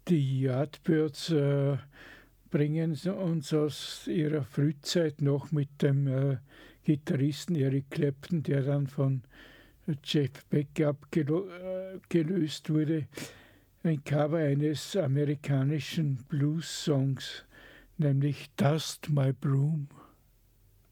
Die Yardbirds bringen uns aus ihrer Frühzeit noch mit dem Gitarristen Eric Clapton, der dann von Jeff Beck abgelöst wurde, ein Cover eines amerikanischen Blues-Songs, nämlich Dust My Broom.